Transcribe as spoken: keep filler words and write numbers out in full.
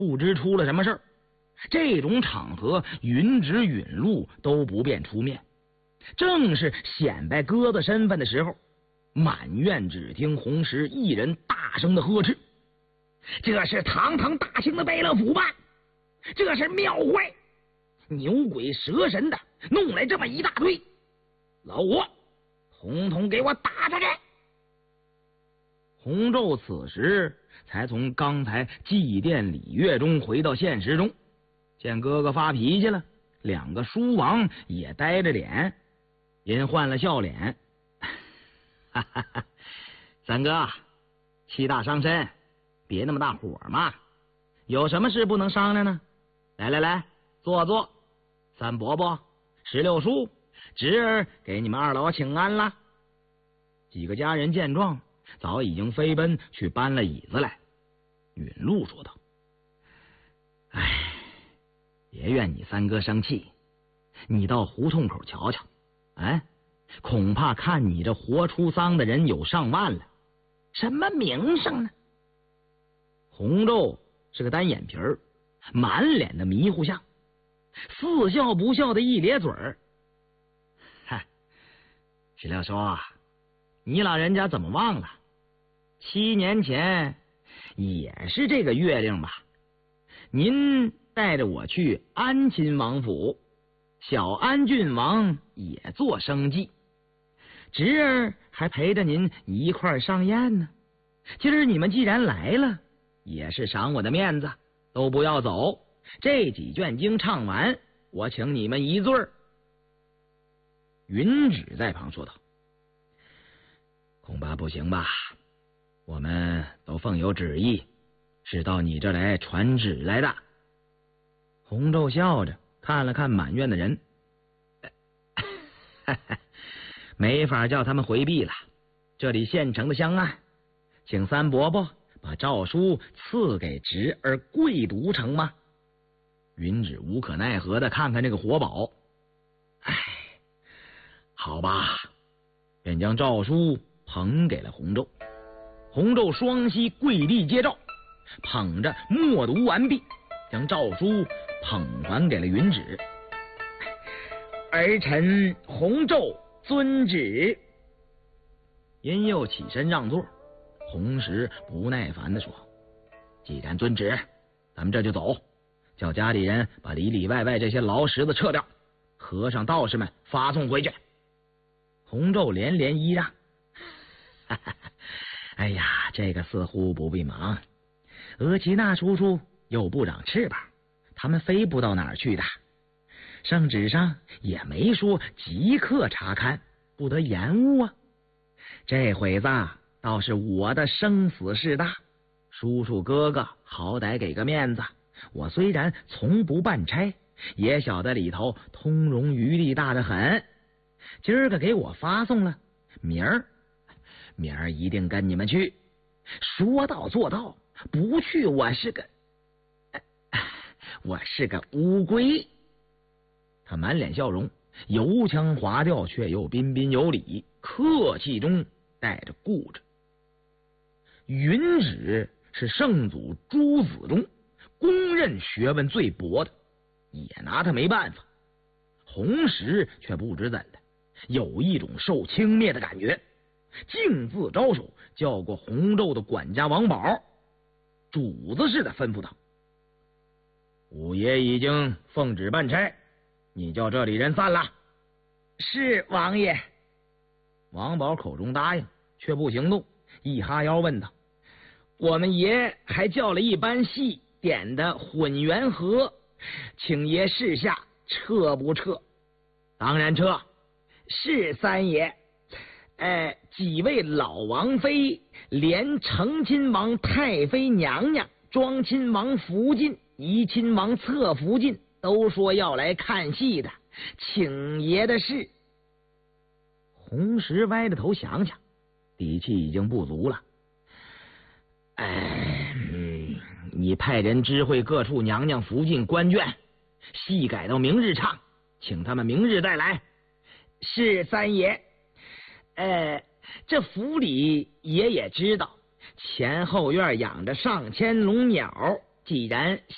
不知出了什么事儿。这种场合，云直、允禄都不便出面。正是显摆鸽子身份的时候，满院只听红石一人大声的呵斥：“这是堂堂大清的贝勒府吧？这是庙会，牛鬼蛇神的弄来这么一大堆，老五，统统给我打出去！”洪昼此时才从刚才祭奠礼乐中回到现实中，见哥哥发脾气了，两个书王也呆着脸，因换了笑脸：“哈哈哈，三哥，气大伤身，别那么大火嘛，有什么事不能商量呢？来来来，坐坐。三伯伯、石榴叔、侄儿给你们二老请安了。”几个家人见状，早已经飞奔去搬了椅子来。允禄说道：“哎，别怨你三哥生气，你到胡同口瞧瞧，哎，恐怕看你这活出丧的人有上万了，什么名声呢？”洪昼是个单眼皮儿，满脸的迷糊相，似笑不笑的一咧嘴儿：“嗨，石榴说，你老人家怎么忘了？七年前也是这个月令吧？您带着我去安亲王府，小安郡王也做生计，侄儿还陪着您一块上宴呢。今儿你们既然来了，也是赏我的面子，都不要走。这几卷经唱完，我请你们一醉儿。”云芷在旁说道：“恐怕不行吧？我们都奉有旨意，是到你这来传旨来的。”洪昼笑着看了看满院的人，没法叫他们回避了。这里现成的香案，请三伯伯把诏书赐给侄儿贵读成吗？云芷无可奈何的看看这个活宝，唉，好吧，便将诏书捧给了洪昼。洪昼双膝跪地接诏，捧着默读完毕，将诏书捧还给了云芷。“儿臣洪昼遵旨。”殷又起身让座，洪石不耐烦地说：“既然遵旨，咱们这就走，叫家里人把里里外外这些劳什子撤掉，和尚道士们发送回去。”洪昼连连依让：“哈哈哈，哎呀，这个似乎不必忙。额齐那叔叔又不长翅膀，他们飞不到哪儿去的。圣旨上也没说即刻查勘，不得延误啊。这会子倒是我的生死事大，叔叔哥哥好歹给个面子。我虽然从不办差，也晓得里头通融余地大得很。今儿个给我发送了，明儿明儿一定跟你们去。说到做到，不去我是个我是个乌龟。”他满脸笑容，油腔滑调却又彬彬有礼，客气中带着固执。云芷是圣祖诸子中公认学问最博的，也拿他没办法。洪石却不知怎的，有一种受轻蔑的感觉，径自招手叫过洪昼的管家王宝，主子似的吩咐道：“五爷已经奉旨办差，你叫这里人散了。”“是王爷。”王宝口中答应，却不行动，一哈腰问道：“我们爷还叫了一班戏点的混元河，请爷示下撤不撤？”“当然撤。”“是三爷。呃，几位老王妃，连承亲王太妃娘娘、庄亲王福晋、怡亲王侧福晋都说要来看戏的，请爷的事。”洪石歪着头想想，底气已经不足了。哎，嗯，你派人知会各处娘娘、福晋、官眷，戏改到明日唱，请他们明日再来。“是三爷。呃，这府里爷也知道，前后院养着上千笼鸟，既然